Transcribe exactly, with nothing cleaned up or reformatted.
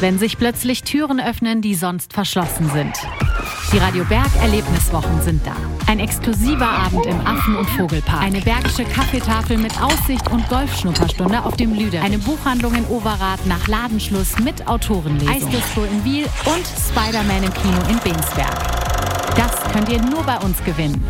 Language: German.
wenn sich plötzlich Türen öffnen, die sonst verschlossen sind. Die Radio Berg Erlebniswochen sind da. Ein exklusiver Abend im Affen- und Vogelpark. Eine bergische Kaffeetafel mit Aussicht und Golfschnupperstunde auf dem Lüder. Eine Buchhandlung in Overath nach Ladenschluss mit Autorenlesung. Eisdisco in Wiel und Spider-Man im Kino in Binsberg. Das könnt ihr nur bei uns gewinnen.